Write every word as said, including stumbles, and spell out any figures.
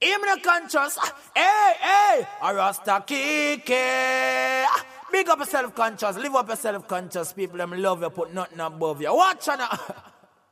Him not conscious. Hey, hey, a Rasta Kike. Big up yourself conscious. Live up yourself conscious. People them love you. Put nothing above you. Watch out now.